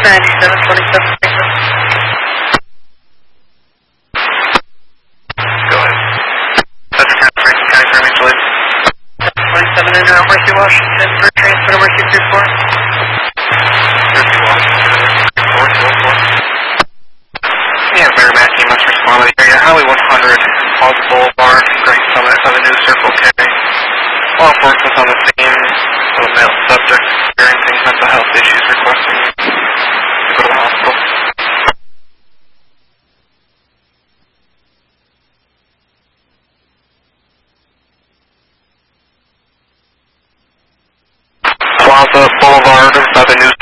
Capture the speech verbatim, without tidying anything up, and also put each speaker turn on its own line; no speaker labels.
ninety-seven twenty-seven.
Go ahead. Cedric County, Franklin County, for me, Julie.
twenty-seven in uh, Mercy, Washington for transfer to Mercy three four.
Mercy, Washington, four four four. Yeah, Bear Mac, you must respond to the area. Highway one hundred, Plaza Boulevard, Great Summit Avenue, Circle K. Law enforcement on the scene of a male subject experiencing mental health issues requesting to go to the hospital. Plaza Boulevard, Avenue,